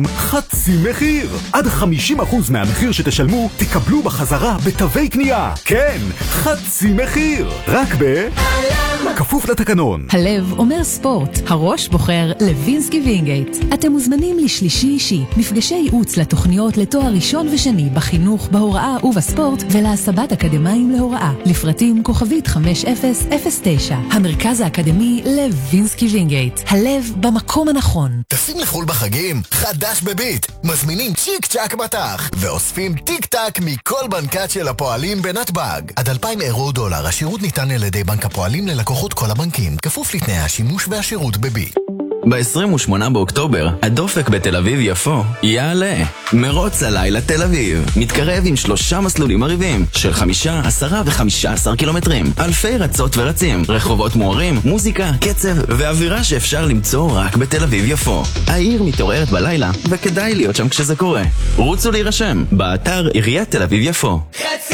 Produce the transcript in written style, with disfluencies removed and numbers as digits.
חצי מחיר! עד 50% מהמחיר שתשלמו תקבלו בחזרה בתווי קנייה. כן, חצי מחיר! רק כפוף לתקנון. הלב אומר ספורט, הראש בוחר לוינסקי וינגייט. אתם מוזמנים לשלישי אישי, מפגשי ייעוץ לתוכניות לתואר ראשון ושני בחינוך, בהוראה ובספורט ולהסבת אקדמיים להוראה. לפרטים כוכבית 5009. המרכז האקדמי לוינסקי וינגייט. הלב במקום הנכון. טסים לחול בחגים? חדש בביט. מזמינים צ'יק צ'ק בטח ואוספים טיק טק מכל בנקת של הפועלים בנתב"ג. עד 2,000 אירו או דולר. השירות ניתן על ידי בנק הפועלים ללקוחות כל הבנקים, כפוף לתנאי השימוש והשירות בביט. ב-28 באוקטובר, הדופק בתל אביב יפו יעלה. מרוץ הלילה תל אביב מתקרב עם 3 מסלולים מריבים של 5, 10 ו-15 קילומטרים. אלפי רצות ורצים, רחובות מוארים, מוזיקה, קצב ואווירה שאפשר למצוא רק בתל אביב יפו. העיר מתעוררת בלילה וכדאי להיות שם כשזה קורה. רוצו להירשם באתר עיריית תל אביב יפו.